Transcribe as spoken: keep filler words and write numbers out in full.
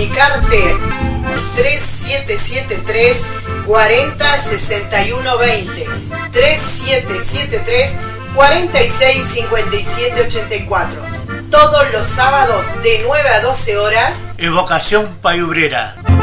comunicarte tres siete siete tres, cuarenta, sesenta y uno veinte, tres siete siete tres, cuarenta y seis, cincuenta y siete, ochenta y cuatro. Todos los sábados de nueve a doce horas. Evocación Payubrera.